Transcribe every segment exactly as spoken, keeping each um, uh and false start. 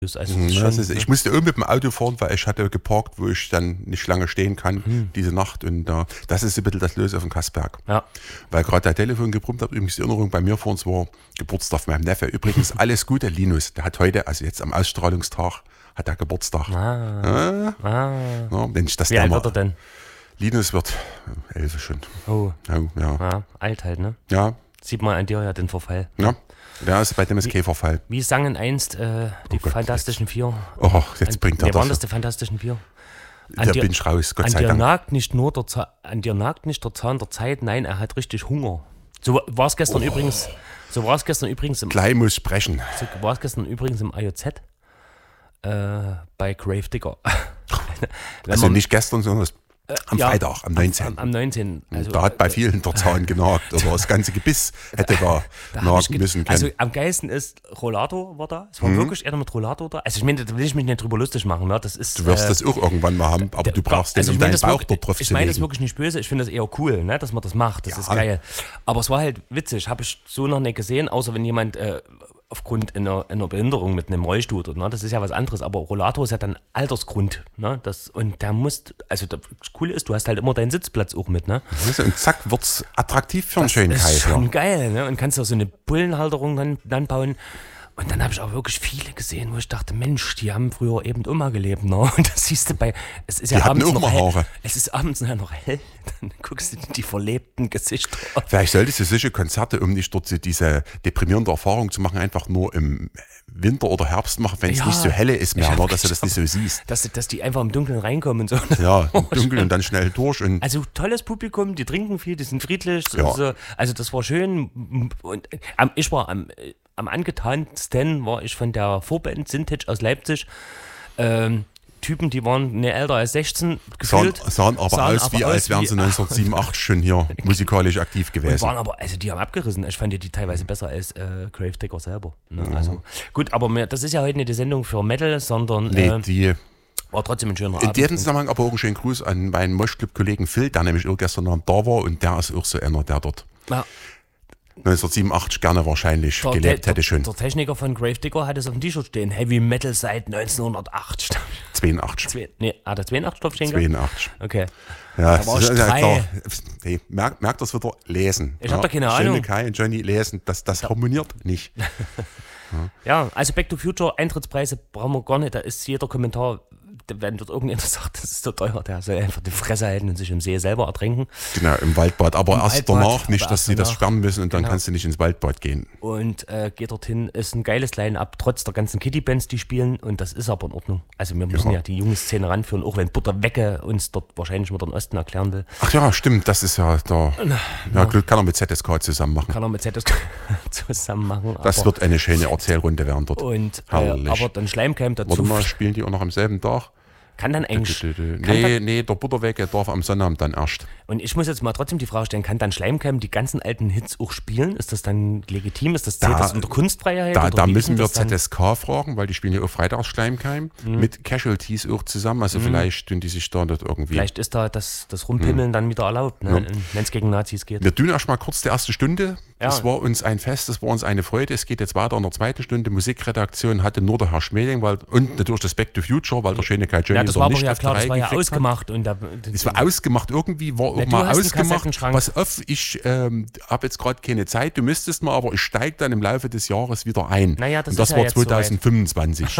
Also ja, schon, ist, ich musste irgendwie mit dem Auto fahren, weil ich hatte geparkt, wo ich dann nicht lange stehen kann, hm. diese Nacht. Und uh, das ist ein bisschen das Los auf dem Kassberg. Ja. Weil gerade der Telefon gebrummt hat. Übrigens die Erinnerung bei mir vor uns war Geburtstag von meinem Neffe. Übrigens alles Gute, Linus. Der hat heute, also jetzt am Ausstrahlungstag, hat er Geburtstag. Ah. Ah. Ah. Ja, Mensch, das Wie alt wird er denn? Linus wird elf schon. Oh. Oh ja. ja. Alt halt, ne? Ja. Sieht man an dir ja den Verfall. Ja. Ja, ist bei dem ist kein Verfall. Wie sangen einst äh, die oh Gott, Fantastischen jetzt. Vier? Oh, jetzt an, bringt er das. das. waren das die Fantastischen Vier? An da dir, bin ich raus, Gott an sei dir Dank. Nagt nicht nur der Zahn, an dir nagt nicht der Zahn der Zeit, nein, er hat richtig Hunger. So war es gestern oh. übrigens. So war es gestern übrigens im. Gleich muss sprechen. So war es gestern übrigens im I O Z äh, bei Grave Digger. Also man, nicht gestern, sondern das Am ja, Freitag, am neunzehnten. Am, am neunzehnten. Also, da hat bei vielen der Zahn genagt, oder das ganze Gebiss hätte da, da nagen müssen können. Also am geilsten ist, Rollator war da. Es war mhm. wirklich einer mit Rollator da. Also ich meine, da will ich mich nicht drüber lustig machen. Ne? Das ist, du wirst äh, das auch irgendwann mal haben, aber du brauchst also den, um deinen Bauch wirklich, dort drauf ich zu Ich meine legen. das wirklich nicht böse, ich finde das eher cool, ne? Dass man das macht. Das ja. ist geil. Aber es war halt witzig, habe ich so noch nicht gesehen, außer wenn jemand äh, aufgrund einer, einer Behinderung mit einem Rollstuhl, ne? Das ist ja was anderes, aber Rollator ist ja dann Altersgrund, ne? Das, und der muss, also das Coole ist, du hast halt immer deinen Sitzplatz auch mit, ne? Und zack, wird's attraktiv für einen schönen Kaiser. Das ist schon geil, ne? Und kannst auch so eine Bullenhalterung dann, dann bauen. Und dann habe ich auch wirklich viele gesehen, wo ich dachte, Mensch, die haben früher eben immer gelebt, ne? Und das siehst du bei, es ist ja die abends auch noch mal hell, Haare. es ist abends nachher noch hell, dann guckst du die verlebten Gesichter an. Vielleicht solltest du solche Konzerte, um nicht dort so diese deprimierende Erfahrung zu machen, einfach nur im Winter oder Herbst machen, wenn es ja, nicht so helle ist mehr, ne, dass du das nicht so siehst. Dass, dass die einfach im Dunkeln reinkommen und so. Ja, im Dunkeln und dann schnell durch. Und also tolles Publikum, die trinken viel, die sind friedlich. Ja. So. Also das war schön. Und ich war am, am angetansten, war ich von der Vorband Sintage aus Leipzig. Ähm, Typen, die waren ne älter als sechzehn gefühlt. Sahen, sahen aber sahen aus, aber wie aus, als wären sie neunzehnhundertsiebenundachtzig schon hier musikalisch aktiv gewesen. Und waren aber, also die haben abgerissen. Ich fand die teilweise besser als äh, Grave Digger selber. Ne? Mhm. Also, gut, aber mehr, das ist ja heute nicht die Sendung für Metal, sondern nee, äh, die war trotzdem ein schöner in Abend. In diesem Zusammenhang aber auch einen schönen Gruß an meinen Moschclub-Kollegen Phil, der nämlich auch gestern Abend da war und der ist auch so einer, der dort ja. neunzehnhundertsiebenundachtzig gerne wahrscheinlich der, gelebt der, hätte schon. Der Techniker von Grave Digger hat es auf dem T-Shirt stehen. Heavy Metal seit neunzehnhundertacht. zweiundachtzig. Zwei, nee, hat er zweiundachtzig drauf stehen? zweiundachtzig. Okay. Ja, da war das ich ist ja drei. klar. Hey, merkt, merkt das wieder, lesen. Ich ja, hab da keine Schöne Ahnung. Kai und Johnny lesen, das, das harmoniert nicht. ja. ja, also Back to Future, Eintrittspreise brauchen wir gar nicht, da ist jeder Kommentar, wenn dort irgendjemand sagt, das ist so teuer, der soll einfach die Fresse halten und sich im See selber ertränken. Genau, im Waldbad, aber Im erst Waldbad, danach, nicht, aber dass erst sie das danach. sperren müssen und dann Genau. kannst du nicht ins Waldbad gehen. Und äh, geht dorthin, ist ein geiles Line-Up, trotz der ganzen Kitty-Bands, die spielen, und das ist aber in Ordnung. Also wir müssen ja, ja die junge Szene ranführen, auch wenn Butter Wecke uns dort wahrscheinlich mit dem Osten erklären will. Ach ja, stimmt, das ist ja da. Na, ja, Glück kann er mit Z S K zusammen machen. Kann er mit Z S K zusammen machen. Das wird eine schöne Erzählrunde werden dort. Und, äh, aber dann Schleimcamp dazu. Warte mal, spielen die auch noch am selben Tag? Kann dann eigentlich. Dö, dö, dö. Nee, dann, nee, der Butterwege darf am Sonnabend dann erst. Und ich muss jetzt mal trotzdem die Frage stellen, kann dann Schleimcamp die ganzen alten Hits auch spielen? Ist das dann legitim? Ist das, da, zählt das unter Kunstfreiheit? Da, oder da müssen wir dann? Z S K fragen, weil die spielen ja auch freitags Schleimkeim mhm. mit Casualties auch zusammen. Also mhm. vielleicht tun die sich da nicht irgendwie. Vielleicht ist da das, das Rumpimmeln mhm. dann wieder erlaubt, ne? ja. wenn es gegen Nazis geht. Wir tun erstmal kurz die erste Stunde. Ja. Das war uns ein Fest, das war uns eine Freude. Es geht jetzt weiter in der zweiten Stunde. Musikredaktion hatte nur der Herr Schmeling weil, und natürlich das Back to Future, weil der schöne Kai Johnny ja, das war aber nicht ja klar, das war ja ausgemacht. Hat. Und da, das war ausgemacht, irgendwie war auch ja, mal ausgemacht. Pass auf, ich ähm, habe jetzt gerade keine Zeit, du müsstest mal, aber ich steige dann im Laufe des Jahres wieder ein. Naja, das und das ist war ja zwanzig fünfundzwanzig.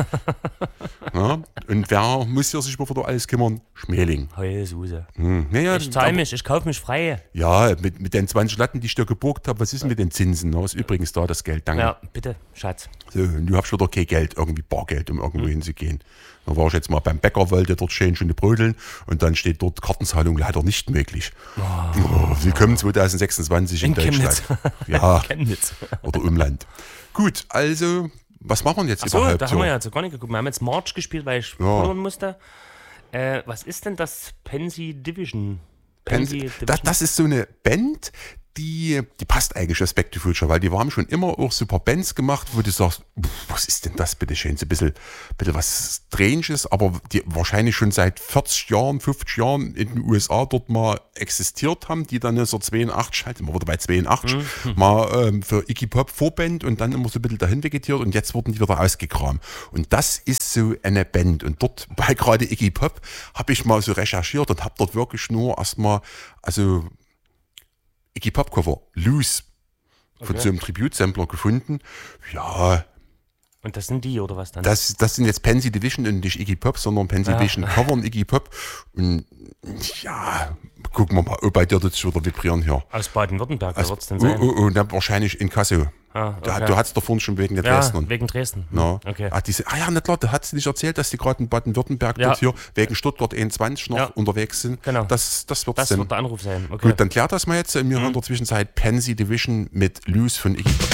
ja, und wer muss hier sich wieder alles kümmern? Schmeling. Heulsuse. Hm. Naja, ich zahle mich, ich kaufe mich frei. Ja, mit, mit den zwanzig Latten, die ich dir geborgt habe, was ist mit den Zinsen? No, ist übrigens da das Geld, danke. Ja, bitte, Schatz. So, und du hast wieder kein Geld, irgendwie Bargeld, um irgendwo hm. hinzugehen. Da war ich jetzt mal beim Bäcker, wollte dort schön schöne Brödeln und dann steht dort Kartenzahlung leider nicht möglich. Oh, oh, willkommen zwanzig sechsundzwanzig in, in Deutschland. Ja, Chemnitz. Oder Umland. Gut, also, was machen wir jetzt Ach so, überhaupt? Da haben wir ja jetzt gar nicht geguckt. Wir haben jetzt March gespielt, weil ich ja. musste. Äh, was ist denn das Pansy Division? Pansy, Division? Das, das ist so eine Band, die, die passt eigentlich das Back to Future, weil die haben schon immer auch super Bands gemacht, wo du sagst, was ist denn das bitte schön, so ein bisschen, bisschen was Stranges, aber die wahrscheinlich schon seit vierzig Jahren, fünfzig Jahren in den U S A dort mal existiert haben, die dann neunzehnhundertzweiundachtzig, halt immer wieder bei zweiundachtzig, mhm. mal ähm, für Iggy Pop Vorband und dann immer so ein bisschen dahin vegetiert und jetzt wurden die wieder ausgekramt. Und das ist so eine Band und dort bei gerade Iggy Pop habe ich mal so recherchiert und habe dort wirklich nur erstmal, also Iggy Pop Cover, Loose, von okay. so einem Tribute-Sampler gefunden. Ja. Und das sind die, oder was dann? Das, das sind jetzt Pansy Division und nicht Iggy Pop, sondern Pansy ja. Division Cover und Iggy Pop. Und ja, gucken wir mal, ob bei dir das wieder vibrieren hier. Aus Baden-Württemberg, da wird es denn sein? Oh, oh, oh, dann wahrscheinlich in Kassel. Ah, okay. Du, du hattest doch vorhin schon wegen der ja, Dresden. wegen Dresden. No. Okay. Ah, diese, ah ja, na klar, da hat sie nicht erzählt, dass die gerade in Baden-Württemberg ja. dort hier wegen Stuttgart einundzwanzig noch ja. unterwegs sind. Genau. Das, das wird das sein. wird der Anruf sein. Okay. Gut, dann klärt das mal jetzt. Wir mhm. haben in der Zwischenzeit Pansy Division mit Loose von Iggy Pop.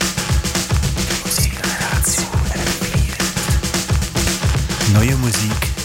Neue Musik